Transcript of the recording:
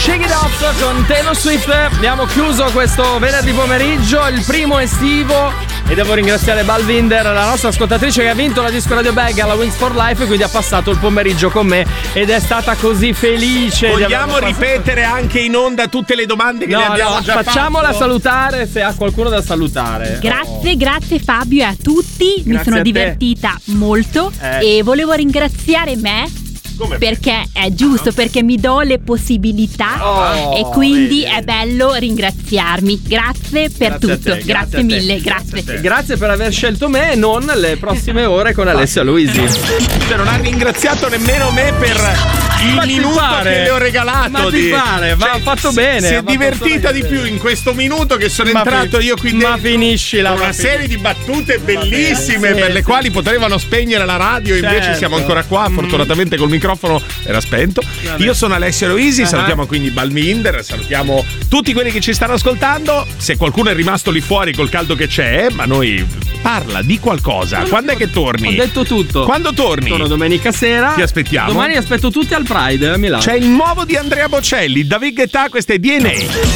Shake It Off con Taylor Swift. Abbiamo chiuso questo venerdì pomeriggio, il primo estivo. E devo ringraziare Balvinder, la nostra ascoltatrice che ha vinto la Disco Radio Bag alla Wings for Life, e quindi ha passato il pomeriggio con me ed è stata così felice. Vogliamo ripetere anche in onda tutte le domande che ne abbiamo già fatto? Facciamola salutare, se ha qualcuno da salutare. Grazie Fabio e a tutti. Grazie, mi sono a te. divertita molto e volevo ringraziare me. Come perché è giusto, perché mi do le possibilità e quindi è bello ringraziarmi. Grazie per tutto, grazie mille, grazie. Grazie per aver scelto me e non le prossime ore con Alessia Luisi. Cioè non ha ringraziato nemmeno me per il minuto che le ho regalato. Ma ti pare, ma ha fatto bene. Si è divertita di più in questo minuto che sono entrato io qui dentro. Ma finiscila. Una serie di battute bellissime per le quali potevano spegnere la radio, invece siamo ancora qua, fortunatamente col microfono era spento. Io sono Alessia Luisi, salutiamo quindi Balminder, salutiamo tutti quelli che ci stanno ascoltando. Se qualcuno è rimasto lì fuori col caldo che c'è, ma noi parla di qualcosa. Quando è che torni? Ho detto tutto. Quando torni? Torno domenica sera. Ti aspettiamo. Domani aspetto tutti al Pride a Milano. C'è il nuovo di Andrea Bocelli, David Guetta, questo è DNA.